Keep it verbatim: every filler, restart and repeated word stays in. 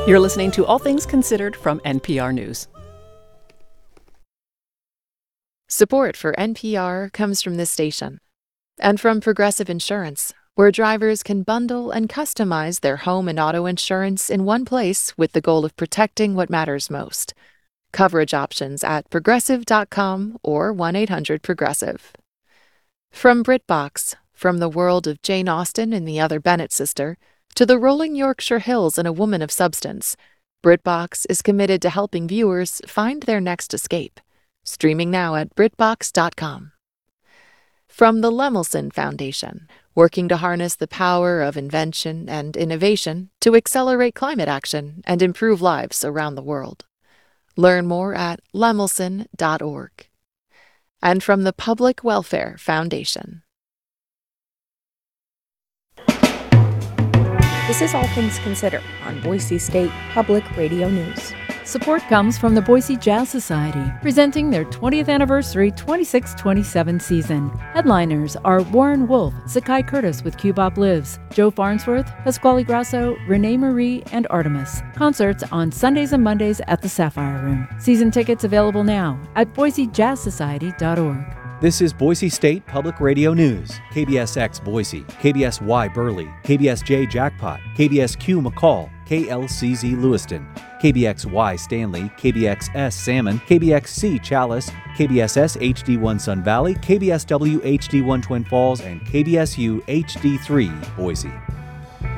You're listening to All Things Considered from N P R News. Support for N P R comes from this station and from Progressive Insurance, where drivers can bundle and customize their home and auto insurance in one place with the goal of protecting what matters most. Coverage options at progressive dot com or one eight hundred progressive. From BritBox, from the world of Jane Austen and the Other Bennet Sister, to the rolling Yorkshire Hills and A Woman of Substance, BritBox is committed to helping viewers find their next escape. Streaming now at britbox dot com. From the Lemelson Foundation, working to harness the power of invention and innovation to accelerate climate action and improve lives around the world. Learn more at lemelson dot org. And from the Public Welfare Foundation. This is All Things Considered on Boise State Public Radio News. Support comes from the Boise Jazz Society, presenting their twentieth anniversary twenty-six twenty-seven season. Headliners are Warren Wolf, Zakai Curtis with Cubop Lives, Joe Farnsworth, Pasquale Grasso, Renee Marie, and Artemis. Concerts on Sundays and Mondays at the Sapphire Room. Season tickets available now at boise jazz society dot org. This is Boise State Public Radio News. K B S X Boise, K B S Y Burley, K B S J Jackpot, K B S Q McCall, K L C Z Lewiston, K B X Y Stanley, K B X S Salmon, K B X C Chalice, K B S S H D one Sun Valley, K B S W H D one Twin Falls, and K B S U H D three Boise.